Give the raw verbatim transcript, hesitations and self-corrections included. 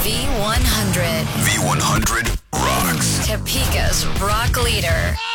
V one hundred. V one hundred rocks. Topeka's rock leader.